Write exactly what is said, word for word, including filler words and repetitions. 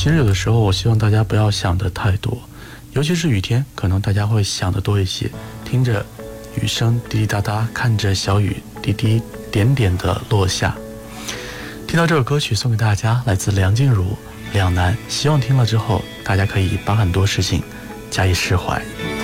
其实有的时候我希望大家不要想的太多，尤其是雨天，可能大家会想的多一些，听着雨声滴滴答答，看着小雨滴滴点点的落下。听到这首歌曲送给大家，来自梁静茹《两难》，希望听了之后大家可以把很多事情加以释怀。